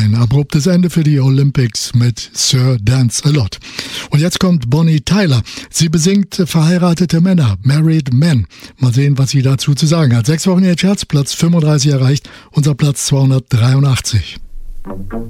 Ein abruptes Ende für die Olympics mit Sir Dance a Lot. Und jetzt kommt Bonnie Tyler. Sie besingt verheiratete Männer, Married Men. Mal sehen, was sie dazu zu sagen hat. 6 Wochen in den Charts, Platz 35 erreicht, unser Platz 283.